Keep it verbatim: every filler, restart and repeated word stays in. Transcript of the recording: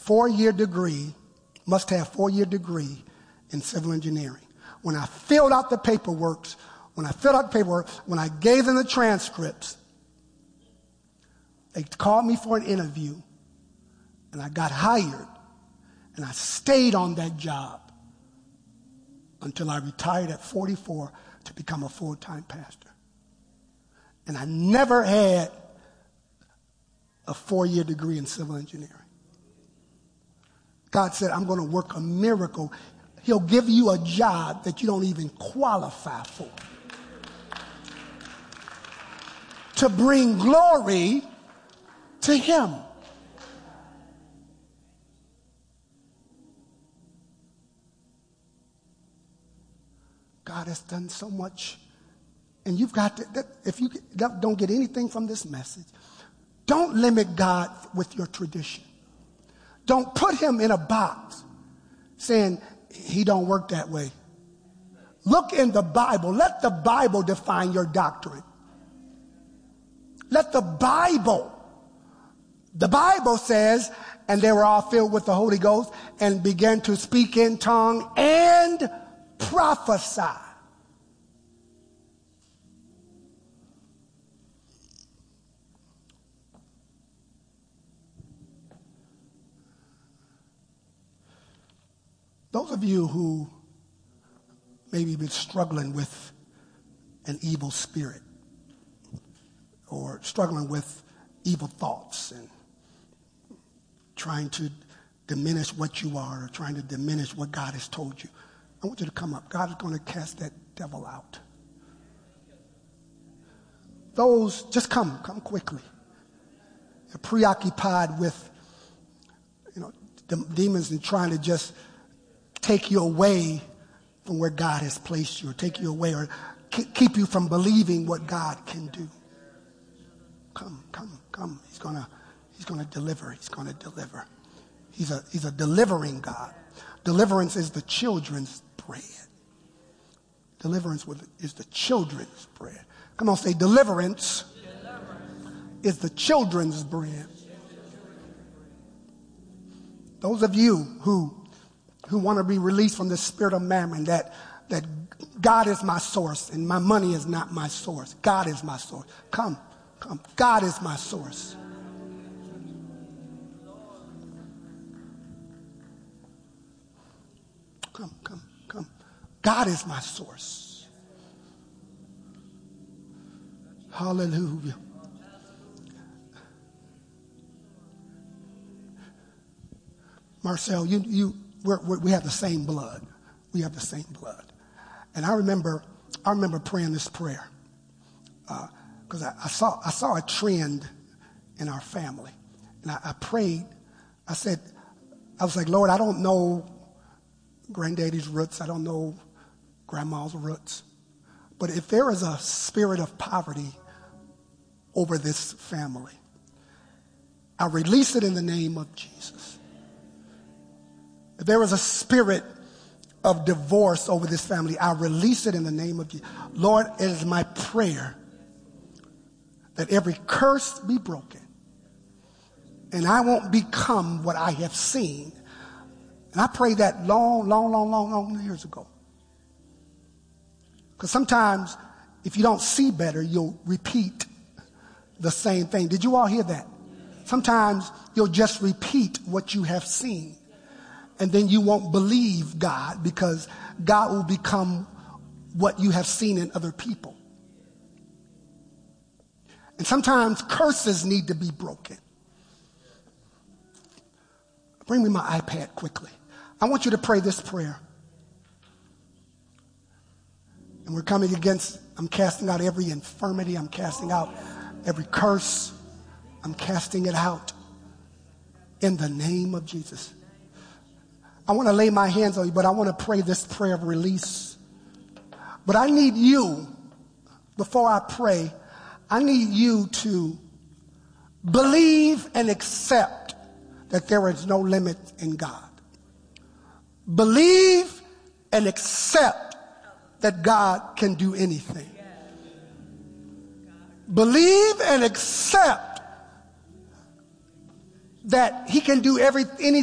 four-year degree, must have four-year degree in civil engineering. When I filled out the paperwork, when I filled out the paperwork, when I gave them the transcripts, they called me for an interview, and I got hired, and I stayed on that job until I retired at forty-four to become a full-time pastor. And I never had a four-year degree in civil engineering. God said, I'm going to work a miracle. He'll give you a job that you don't even qualify for, to bring glory to him. God has done so much. And you've got to, that, if you don't get anything from this message, don't limit God with your tradition. Don't put him in a box saying he don't work that way. Look in the Bible. Let the Bible define your doctrine. Let the Bible, the Bible says, and they were all filled with the Holy Ghost and began to speak in tongue and prophesy. Those of you who maybe been struggling with an evil spirit or struggling with evil thoughts and trying to diminish what you are or trying to diminish what God has told you, I want you to come up. God is going to cast that devil out. Those, just come, come quickly. They're preoccupied with, you know, the demons and trying to just take you away from where God has placed you, or take you away, or keep you from believing what God can do. Come, come, come. He's gonna, he's gonna deliver. He's gonna deliver. He's a, he's a delivering God. Deliverance is the children's bread. Deliverance is the children's bread. Come on, say deliverance, deliverance is the children's bread. Those of you who who want to be released from the spirit of mammon, that, that God is my source and my money is not my source. God is my source. Come, come. God is my source. Come, come, come. God is my source. Hallelujah. Marcel, you, you, We're, we're, we have the same blood. We have the same blood. And I remember, I remember praying this prayer because uh, I, I saw, I saw a trend in our family, and I, I prayed. I said, I was like, Lord, I don't know granddaddy's roots. I don't know grandma's roots. But if there is a spirit of poverty over this family, I release it in the name of Jesus. If there is a spirit of divorce over this family, I release it in the name of Jesus. Lord, it is my prayer that every curse be broken and I won't become what I have seen. And I prayed that long, long, long, long, long years ago. Because sometimes if you don't see better, you'll repeat the same thing. Did you all hear that? Sometimes you'll just repeat what you have seen. And then you won't believe God because God will become what you have seen in other people. And sometimes curses need to be broken. Bring me my iPad quickly. I want you to pray this prayer. And we're coming against, I'm casting out every infirmity. I'm casting out every curse. I'm casting it out in the name of Jesus. I want to lay my hands on you, but I want to pray this prayer of release. But I need you, before I pray, I need you to believe and accept that there is no limit in God. Believe and accept that God can do anything. Believe and accept that he can do every, anything.